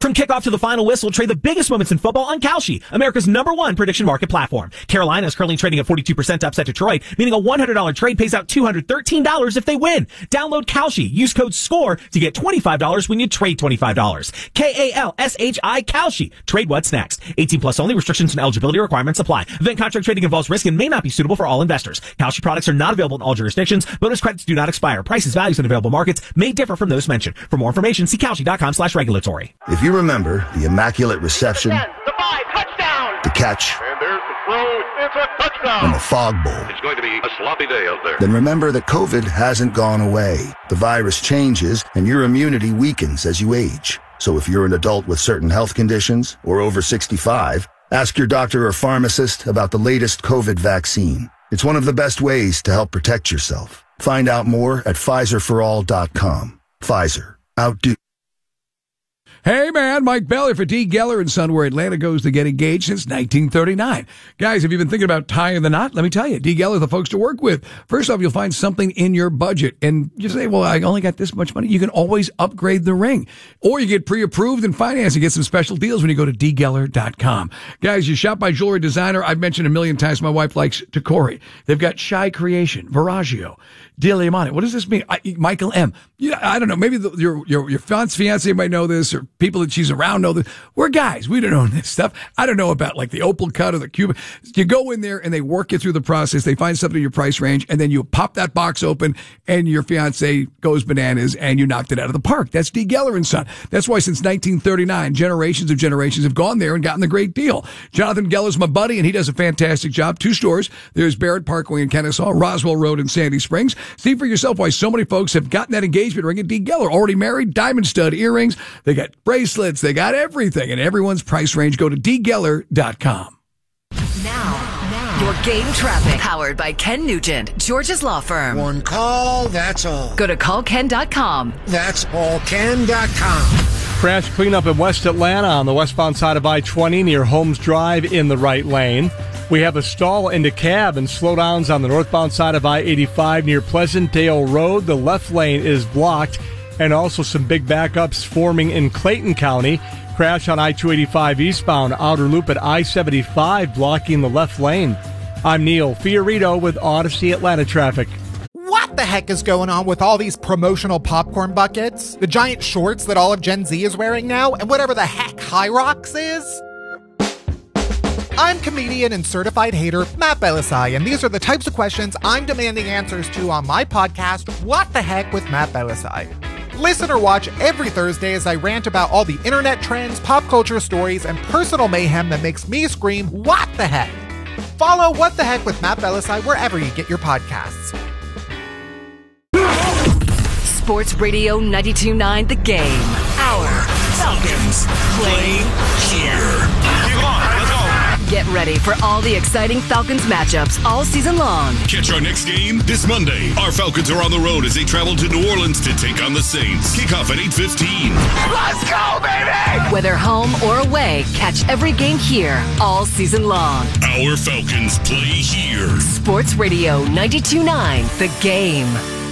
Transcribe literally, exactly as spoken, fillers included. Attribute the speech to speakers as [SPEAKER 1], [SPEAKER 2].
[SPEAKER 1] From kickoff to the final whistle, trade the biggest moments in football on Kalshi, America's number one prediction market platform. Carolina is currently trading at forty-two percent to upset Detroit, meaning a one hundred dollars trade pays out two hundred thirteen dollars if they win. Download Kalshi. Use code SCORE to get twenty-five dollars when you trade twenty-five dollars. K A L S H I Kalshi. Trade what's next. eighteen plus only. Restrictions and eligibility requirements apply. Event contract trading involves risk and may not be suitable for all investors. Kalshi products are not available in all jurisdictions. Bonus credits do not expire. Prices, values, and available markets may differ from those mentioned. For more information, see Kalshi.com slash regulatory.
[SPEAKER 2] If you remember the immaculate reception,
[SPEAKER 3] the five, touchdown,
[SPEAKER 2] the catch,
[SPEAKER 3] and there's the throw, it's a touchdown,
[SPEAKER 2] and the fog bowl,
[SPEAKER 3] it's going to be a sloppy day out there.
[SPEAKER 2] Then remember that COVID hasn't gone away. The virus changes, and your immunity weakens as you age. So if you're an adult with certain health conditions or over sixty-five, ask your doctor or pharmacist about the latest COVID vaccine. It's one of the best ways to help protect yourself. Find out more at Pfizer for all dot com. Pfizer. Outdo.
[SPEAKER 4] Hey, man, Mike Bailey for D. Geller and Son, where Atlanta goes to get engaged since nineteen thirty-nine. Guys, have you been thinking about tying the knot? Let me tell you, D. Geller, the folks to work with. First off, you'll find something in your budget. And you say, well, I only got this much money. You can always upgrade the ring. Or you get pre-approved and finance and get some special deals when you go to D Geller dot com. Guys, you shop by jewelry designer. I've mentioned a million times my wife likes Tacori. They've got Shy Creation, Viraggio, Diamante. What does this mean? I, Michael M. Yeah, I don't know. Maybe the, your your your fiance might know this, or people that she's around know this. We're guys. We don't know this stuff. I don't know about like the opal cut or the Cuban. You go in there and they work you through the process. They find something in your price range, and then you pop that box open, and your fiance goes bananas, and you knocked it out of the park. That's D. Geller and Son. That's why since nineteen thirty-nine, generations of generations have gone there and gotten the great deal. Jonathan Geller's my buddy, and he does a fantastic job. Two stores. There's Barrett Parkway in Kennesaw, Roswell Road in Sandy Springs. See for yourself why so many folks have gotten that engagement ring at D. Geller. Already married, diamond stud earrings. They got bracelets. They got everything. And everyone's price range. Go to D Geller dot com.
[SPEAKER 5] Now, now, your game traffic. Powered by Ken Nugent, George's Law Firm.
[SPEAKER 6] One call, that's all.
[SPEAKER 5] Go to call ken dot com.
[SPEAKER 6] That's all ken dot com.
[SPEAKER 7] Crash cleanup in West Atlanta on the westbound side of I twenty near Holmes Drive in the right lane. We have a stall into cab and slowdowns on the northbound side of I eighty-five near Pleasantdale Road. The left lane is blocked, and also some big backups forming in Clayton County. Crash on I two eighty-five eastbound, outer loop at I seventy-five blocking the left lane. I'm Neil Fiorito with Odyssey Atlanta traffic.
[SPEAKER 8] What the heck is going on with all these promotional popcorn buckets? The giant shorts that all of Gen Z is wearing now, and whatever the heck High Rocks is? I'm comedian and certified hater Matt Belisai, and these are the types of questions I'm demanding answers to on my podcast, What the Heck with Matt Belisai. Listen or watch every Thursday as I rant about all the internet trends, pop culture stories, and personal mayhem that makes me scream, what the heck? Follow What the Heck with Matt Belisai wherever you get your podcasts.
[SPEAKER 5] Sports Radio ninety-two point nine The Game. Our Falcons play here.
[SPEAKER 3] Keep on, let's go.
[SPEAKER 5] Get ready for all the exciting Falcons matchups all season long.
[SPEAKER 9] Catch our next game this Monday. Our Falcons are on the road as they travel to New Orleans to take on the Saints. Kickoff at eight fifteen.
[SPEAKER 3] Let's go, baby!
[SPEAKER 5] Whether home or away, catch every game here all season long.
[SPEAKER 9] Our Falcons play here.
[SPEAKER 5] Sports Radio ninety-two point nine The Game.